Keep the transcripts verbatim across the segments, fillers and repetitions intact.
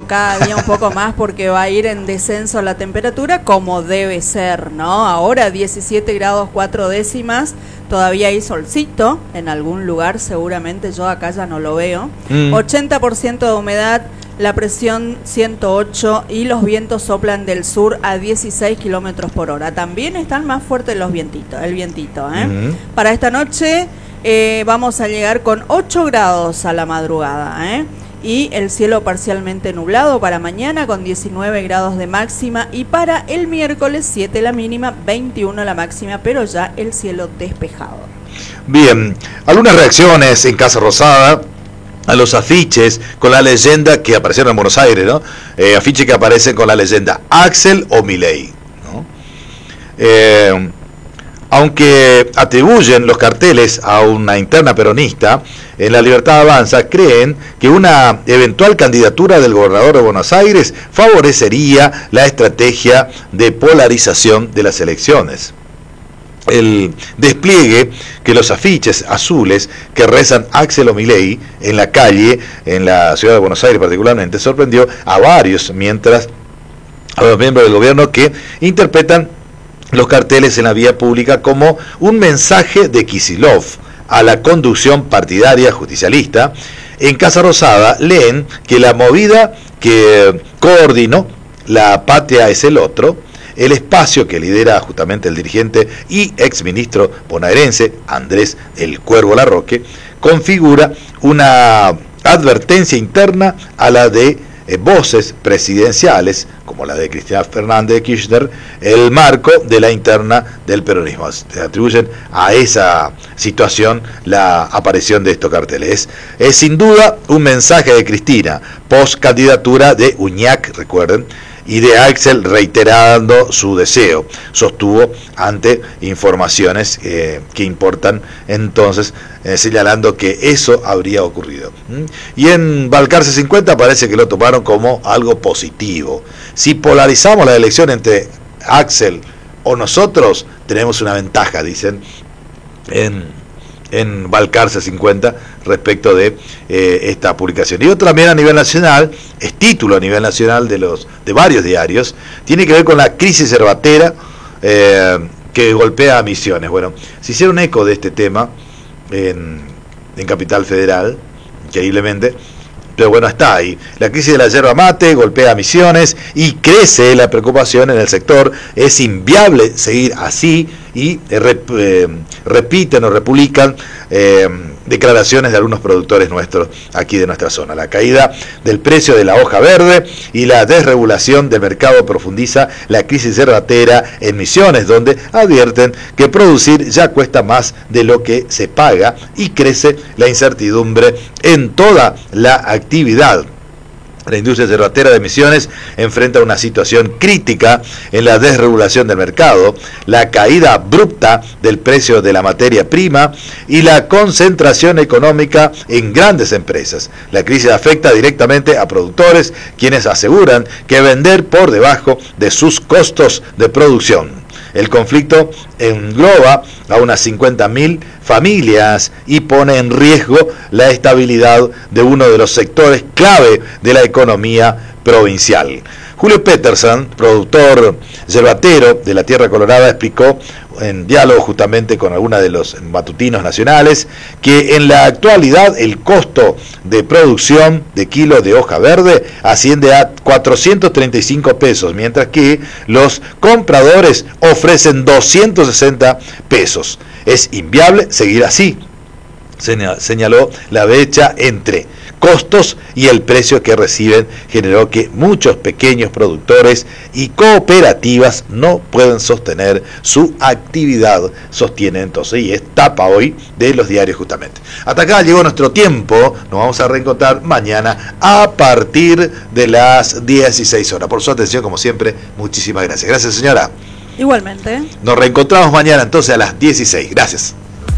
cada día un poco más porque va a ir en descenso la temperatura como debe ser, ¿no? Ahora diecisiete grados cuatro décimas, todavía hay solcito en algún lugar, seguramente yo acá ya no lo veo. Mm. ochenta por ciento de humedad, la presión ciento ocho y los vientos soplan del sur a dieciséis kilómetros por hora. También están más fuertes los vientitos, el vientito, ¿eh? Mm. Para esta noche eh, vamos a llegar con ocho grados a la madrugada, ¿eh? Y el cielo parcialmente nublado para mañana con diecinueve grados de máxima y para el miércoles siete la mínima, veintiuno la máxima, pero ya el cielo despejado. Bien, algunas reacciones en Casa Rosada a los afiches con la leyenda que aparecieron en Buenos Aires, ¿no? Eh, afiches que aparecen con la leyenda Axel o Milei, ¿no? Eh, aunque atribuyen los carteles a una interna peronista, en La Libertad Avanza creen que una eventual candidatura del gobernador de Buenos Aires favorecería la estrategia de polarización de las elecciones. El despliegue que los afiches azules que rezan Axel o Milei en la calle, en la ciudad de Buenos Aires particularmente, sorprendió a varios, mientras a los miembros del gobierno que interpretan los carteles en la vía pública como un mensaje de Kicillof a la conducción partidaria justicialista. En Casa Rosada leen que la movida que coordinó La Patria es el Otro, el espacio que lidera justamente el dirigente y exministro bonaerense Andrés El Cuervo Larroque, configura una advertencia interna a la de eh, voces presidenciales, como la de Cristina Fernández de Kirchner, el marco de la interna del peronismo. Se atribuyen a esa situación la aparición de estos carteles. Es, es sin duda un mensaje de Cristina, post candidatura de Uñac, recuerden, y de Axel reiterando su deseo, sostuvo ante informaciones eh, que importan entonces, eh, señalando que eso habría ocurrido. ¿Mm? Y en Balcarce cincuenta parece que lo tomaron como algo positivo. Si polarizamos la elección entre Axel o nosotros, tenemos una ventaja, dicen, en en Balcarce cincuenta respecto de eh, esta publicación. Y otro también a nivel nacional, es título a nivel nacional de los de varios diarios, tiene que ver con la crisis cervatera eh, que golpea a Misiones. Bueno, se hicieron eco de este tema en, en Capital Federal, increíblemente, pero bueno, está ahí. La crisis de la yerba mate golpea a Misiones y crece la preocupación en el sector. Es inviable seguir así y eh, rep, eh, repiten o republican eh, declaraciones de algunos productores nuestros aquí de nuestra zona. La caída del precio de la hoja verde y la desregulación del mercado profundiza la crisis cervatera en Misiones, donde advierten que producir ya cuesta más de lo que se paga y crece la incertidumbre en toda la actividad. La industria cervatera de Misiones enfrenta una situación crítica en la desregulación del mercado, la caída abrupta del precio de la materia prima y la concentración económica en grandes empresas. La crisis afecta directamente a productores, quienes aseguran que vender por debajo de sus costos de producción. El conflicto engloba a unas cincuenta mil familias y pone en riesgo la estabilidad de uno de los sectores clave de la economía provincial. Julio Peterson, productor yerbatero de la Tierra Colorada, explicó en diálogo justamente con algunos de los matutinos nacionales que en la actualidad el costo de producción de kilo de hoja verde asciende a cuatrocientos treinta y cinco pesos, mientras que los compradores ofrecen doscientos sesenta pesos. Es inviable seguir así, señaló. La brecha entre costos y el precio que reciben generó que muchos pequeños productores y cooperativas no pueden sostener su actividad, sostiene entonces, y es tapa hoy de los diarios justamente. Hasta acá llegó nuestro tiempo, nos vamos a reencontrar mañana a partir de las dieciséis horas. Por su atención, como siempre, muchísimas gracias. Gracias, señora. Igualmente. Nos reencontramos mañana entonces a las dieciséis. Gracias.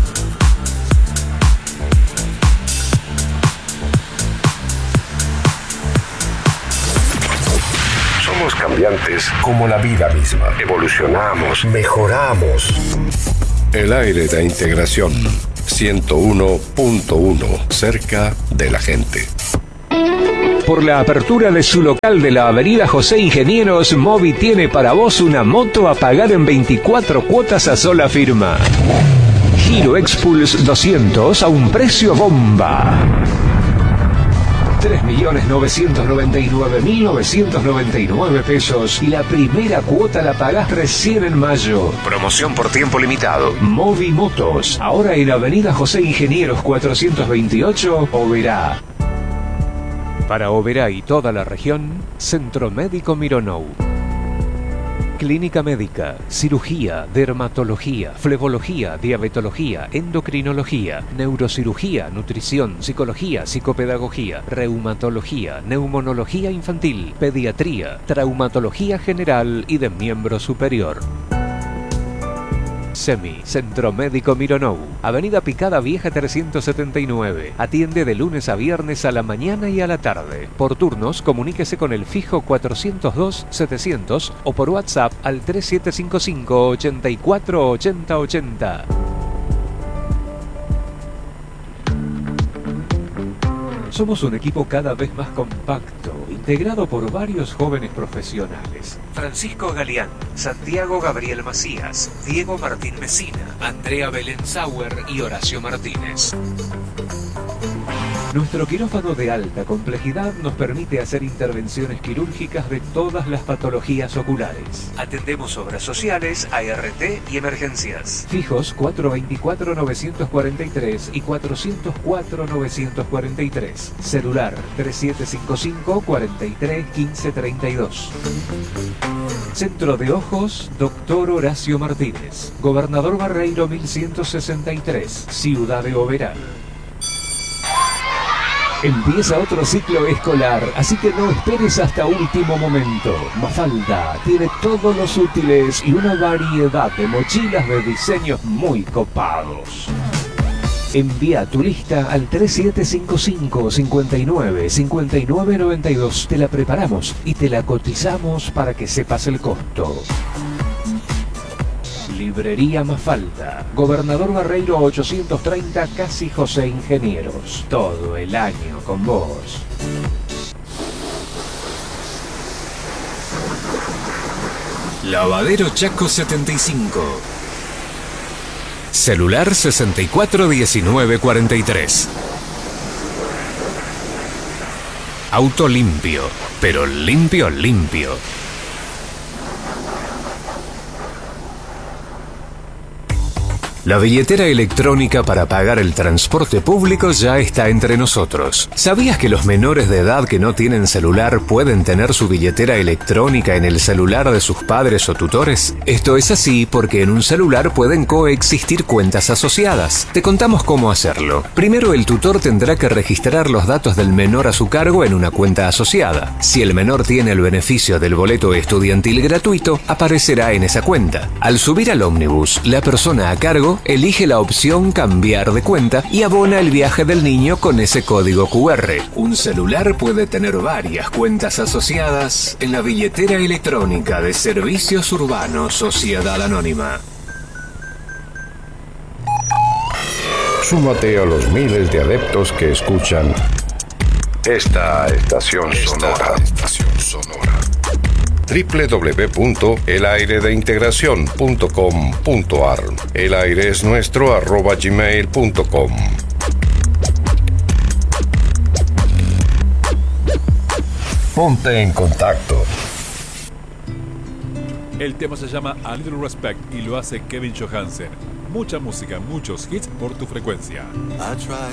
Cambiantes como la vida misma. Evolucionamos, mejoramos. El aire de integración ciento uno punto uno, cerca de la gente. Por la apertura de su local de la avenida José Ingenieros, Movi tiene para vos una moto a pagar en veinticuatro cuotas a sola firma. Giro Expulse doscientos a un precio bomba. tres millones novecientos noventa y nueve mil novecientos noventa y nueve pesos y la primera cuota la pagás recién en mayo. Promoción por tiempo limitado. Movi Motos, ahora en avenida José Ingenieros cuatrocientos veintiocho, Oberá. Para Oberá y toda la región, Centro Médico Mironou. Clínica médica, cirugía, dermatología, flebología, diabetología, endocrinología, neurocirugía, nutrición, psicología, psicopedagogía, reumatología, neumonología infantil, pediatría, traumatología general y de miembro superior. SEMI, Centro Médico Mironou, Avenida Picada Vieja trescientos setenta y nueve. Atiende de lunes a viernes a la mañana y a la tarde. Por turnos, comuníquese con el fijo cuatrocientos dos setecientos o por WhatsApp al tres siete cinco cinco ochenta y cuatro ochenta ochenta. Somos un equipo cada vez más compacto, integrado por varios jóvenes profesionales. Francisco Galeán, Santiago Gabriel Macías, Diego Martín Mesina, Andrea Belén Sauer y Horacio Martínez. Nuestro quirófano de alta complejidad nos permite hacer intervenciones quirúrgicas de todas las patologías oculares. Atendemos obras sociales, A R T y emergencias. Fijos cuatrocientos veinticuatro novecientos cuarenta y tres y cuatrocientos cuatro novecientos cuarenta y tres. Celular tres siete cinco cinco cuarenta y tres quince treinta y dos. Centro de Ojos, Doctor Horacio Martínez. Gobernador Barreiro mil ciento sesenta y tres, Ciudad de Oberá. Empieza otro ciclo escolar, así que no esperes hasta último momento. Mafalda tiene todos los útiles y una variedad de mochilas de diseños muy copados. Envía tu lista al tres siete cinco cinco cincuenta y nueve cincuenta y nueve noventa y dos. Te la preparamos y te la cotizamos para que sepas el costo. Librería Mafalda, Gobernador Barreiro ochocientos treinta, casi José Ingenieros. Todo el año con vos. Lavadero Chaco setenta y cinco. Celular sesenta y cuatro diecinueve cuarenta y tres. Auto limpio, pero limpio, limpio. La billetera electrónica para pagar el transporte público ya está entre nosotros. ¿Sabías que los menores de edad que no tienen celular pueden tener su billetera electrónica en el celular de sus padres o tutores? Esto es así porque en un celular pueden coexistir cuentas asociadas. Te contamos cómo hacerlo. Primero, el tutor tendrá que registrar los datos del menor a su cargo en una cuenta asociada. Si el menor tiene el beneficio del boleto estudiantil gratuito, aparecerá en esa cuenta. Al subir al ómnibus, la persona a cargo elige la opción cambiar de cuenta y abona el viaje del niño con ese código cu erre. Un celular puede tener varias cuentas asociadas en la billetera electrónica de Servicios Urbanos Sociedad Anónima. Súmate a los miles de adeptos que escuchan esta estación sonora. Esta estación sonora. doble u doble u doble u punto el aire de integración punto com punto a r. El aire es nuestro arroba gmail punto com. Ponte en contacto. El tema se llama A Little Respect y lo hace Kevin Johansen. Mucha música, muchos hits por tu frecuencia.